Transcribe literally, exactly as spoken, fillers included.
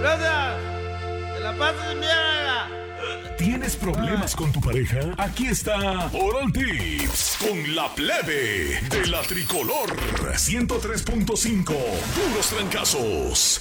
Gracias. Que la pases bien, oiga. ¿Tienes problemas con tu pareja? Aquí está Oral Tips con la plebe de la tricolor ciento tres punto cinco. Puros trancazos.